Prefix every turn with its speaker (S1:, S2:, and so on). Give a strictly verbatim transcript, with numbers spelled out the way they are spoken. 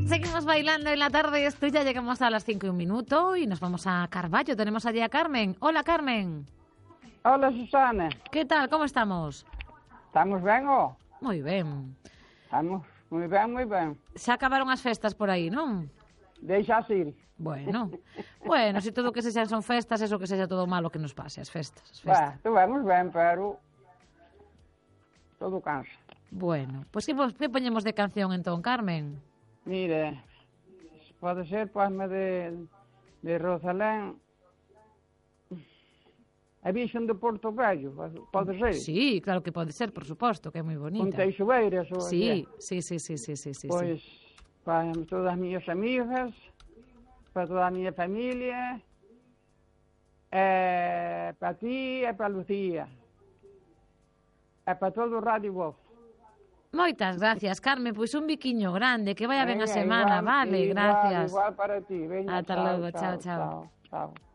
S1: Seguimos bailando en la tarde, esto ya llegamos a las cinco y un minuto y nos vamos a Carballo. Tenemos allí a Carmen. Hola, Carmen.
S2: Hola, Susana.
S1: ¿Qué tal? ¿Cómo estamos?
S2: Estamos ben, ó?
S1: Moi ben.
S2: Estamos moi ben, moi ben.
S1: Xa acabaron as festas por aí, non?
S2: Deixa ir.
S1: Bueno, bueno, se todo o que sexan son festas, eso que sexa todo malo que nos pase, as festas, as festas.
S2: Bah, estuvemos ben, pero todo cansa.
S1: Bueno, pois pues, que poñemos de canción entón, Carmen?
S2: Mire, pode ser, pasme de, de Rosalén, a Virxen de Porto Vello, pode ser?
S1: Sí, claro que pode ser, por suposto, que é moi bonita.
S2: Con Teixubeiras, ou
S1: Sí, sí, sí, sí, sí, sí, sí.
S2: Pois, para todas as miñas amigas, para toda a miña familia, e para ti e para Lucía, e para todo o Radio Voz.
S1: Moitas gracias, Carmen, pois un biquiño grande, que vaya ben a
S2: Venga,
S1: semana,
S2: igual,
S1: vale,
S2: igual,
S1: gracias.
S2: Igual para ti, veña,
S1: Ata
S2: chao,
S1: logo, chao,
S2: chao,
S1: chao.
S2: chao, chao.